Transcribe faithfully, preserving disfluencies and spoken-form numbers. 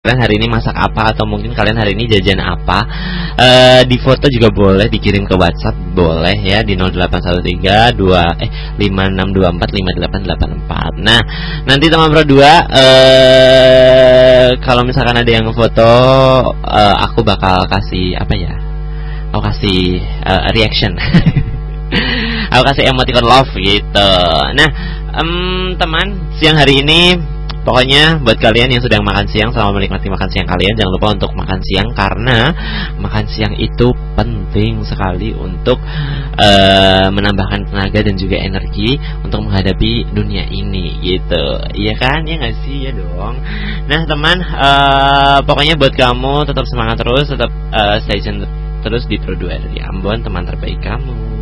kalian hari ini masak apa, atau mungkin kalian hari ini jajan apa. uh, Di foto juga boleh, dikirim ke WhatsApp boleh ya, di nol delapan satu tiga dua eh lima enam dua empat lima delapan delapan empat. Nah, nanti teman berdua uh, kalau misalkan ada yang foto, uh, aku bakal kasih apa ya, aku kasih uh, reaction. Aku kasih emoticon love gitu. Nah, um, teman, siang hari ini pokoknya buat kalian yang sedang makan siang, selamat menikmati makan siang kalian. Jangan lupa untuk makan siang, karena makan siang itu penting sekali untuk uh, menambahkan tenaga dan juga energi untuk menghadapi dunia ini gitu. Iya kan? Ya nggak sih? Ya dong. Nah teman, uh, pokoknya buat kamu tetap semangat terus, tetap uh, stay tune terus di Pro dua dari Ambon, teman terbaik kamu.